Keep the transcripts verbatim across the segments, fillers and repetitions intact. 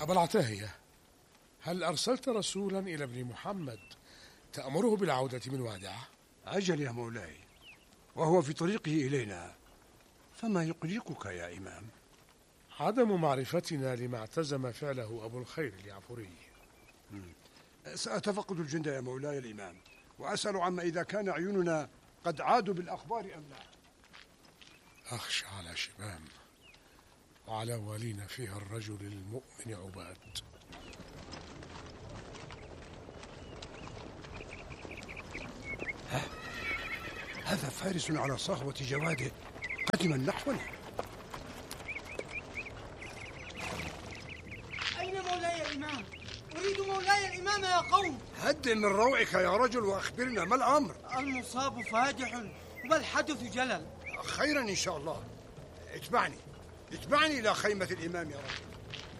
أبا العتاهية، هل أرسلت رسولا إلى ابن محمد تأمره بالعودة من وادعه؟ أجل يا مولاي، وهو في طريقه إلينا، فما يقلقك يا إمام؟ عدم معرفتنا لما اعتزم فعله أبو الخير اليعفري. سأتفقد الجند يا مولاي الإمام، وأسأل عما إذا كان عيوننا قد عادوا بالأخبار أم لا. أخشى على شبام وعلى والينا فيها الرجل المؤمن عباد. ها؟ هذا فارس على صهوة جواده قدما نحونا. أين مولاي الإمام؟ أريد مولاي الإمام يا قوم. هدئ من روعك يا رجل وأخبرنا ما الأمر. المصاب فادح والحدث جلل. خيرا إن شاء الله. اتبعني اتبعني إلى خيمة الإمام يا رجل.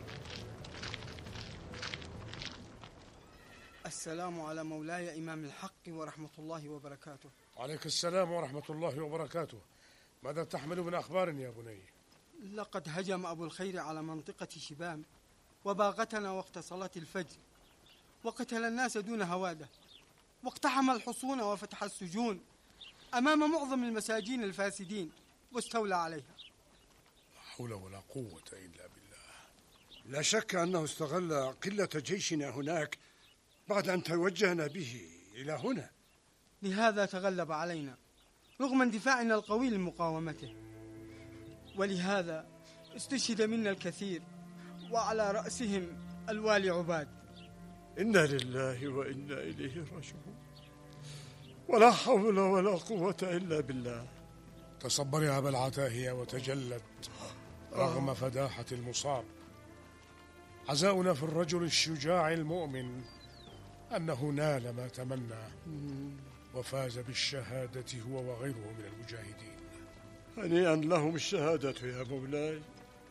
السلام على مولاي إمام الحق ورحمة الله وبركاته. وعليك السلام ورحمة الله وبركاته. ماذا تحمل من أخبار يا بني؟ لقد هجم أبو الخير على منطقة شبام وباغتنا وقت صلاة الفجر، وقتل الناس دون هوادة، واقتحم الحصون وفتح السجون أمام معظم المساجين الفاسدين واستولى عليها. لا حول ولا قوة إلا بالله. لا شك أنه استغل قلة جيشنا هناك بعد أن توجهنا به إلى هنا، لهذا تغلب علينا رغم اندفاعنا القوي لمقاومته، ولهذا استشهد منا الكثير، وعلى رأسهم الوالي عباد. إنا لله وإنا إليه راجعون، ولا حول ولا قوة إلا بالله. تصبر يا أبا العتاهية وتجلد رغم فداحة المصاب. عزاؤنا في الرجل الشجاع المؤمن أنه نال ما تمنى وفاز بالشهادة هو وغيره من المجاهدين. هنيئا لهم الشهادة يا مولاي.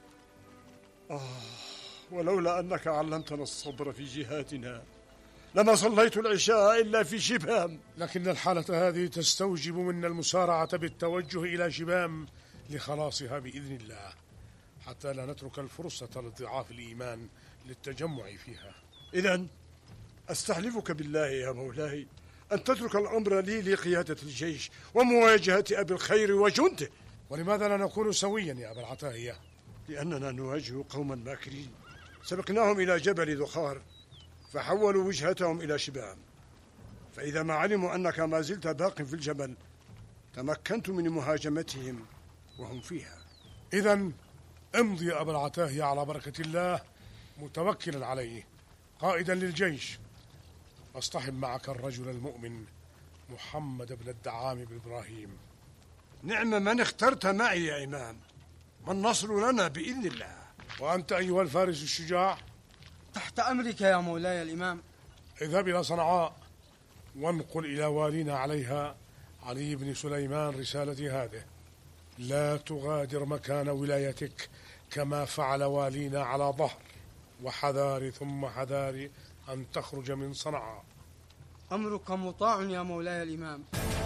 آه ولولا أنك علمتنا الصبر في جهادنا لما صليت العشاء إلا في شبام. لكن الحالة هذه تستوجب منا المسارعة بالتوجه إلى شبام لخلاصها بإذن الله، حتى لا نترك الفرصة لضعاف الإيمان للتجمع فيها. إذن أستحلفك بالله يا مولاي أن تترك الأمر لي لقيادة الجيش ومواجهة أبي الخير وجنده. ولماذا لا نكون سويا يا أبا العتاهية؟ لأننا نواجه قوما ماكرين سبقناهم إلى جبل ذخار فحولوا وجهتهم إلى شبام، فإذا ما علموا أنك ما زلت باق في الجبل تمكنت من مهاجمتهم وهم فيها. إذن امضي يا أبا العتاهية على بركة الله متوكلا عليه قائدا للجيش، واصطحب معك الرجل المؤمن محمد بن الدعام بن إبراهيم. نعم من اخترت معي يا إمام، والنصر لنا بإذن الله. وأنت أيها الفارس الشجاع؟ تحت أمرك يا مولاي الإمام. اذهب إلى صنعاء وانقل إلى والينا عليها علي بن سليمان رسالة هذه: لا تغادر مكان ولايتك كما فعل والينا على ظهر، وحذار ثم حذار أن تخرج من صنعاء. أمرك مطاع يا مولاي الإمام.